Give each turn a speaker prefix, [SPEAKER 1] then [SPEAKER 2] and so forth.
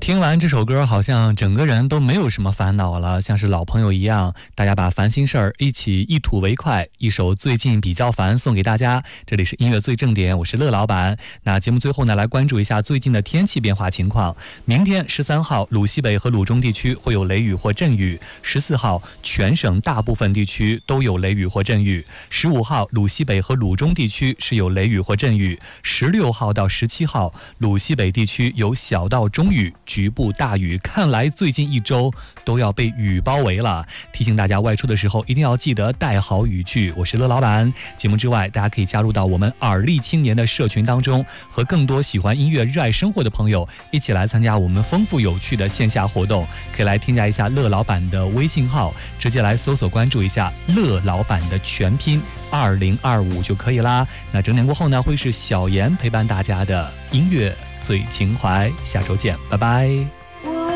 [SPEAKER 1] 听完这首歌，好像整个人都没有什么烦恼了，像是老朋友一样，大家把烦心事儿一吐为快。一首最近比较烦送给大家，这里是音乐最正点，我是乐老板。那节目最后呢，来关注一下最近的天气变化情况。明天13号，鲁西北和鲁中地区会有雷雨或阵雨；14号，全省大部分地区都有雷雨或阵雨；15号，鲁西北和鲁中地区是有雷雨或阵雨；16号到17号，鲁西北地区有小到中雨，局部大雨。看来最近一周都要被雨包围了，提醒大家外出的时候一定要记得带好雨具。我是乐老板。节目之外，大家可以加入到我们耳力青年的社群当中，和更多喜欢音乐、热爱生活的朋友一起来参加我们丰富有趣的线下活动。可以来添加一下乐老板的微信号，直接来搜索关注一下乐老板的全拼2025就可以啦。那整点过后呢，会是小妍陪伴大家的音乐最情怀，下周见，拜拜。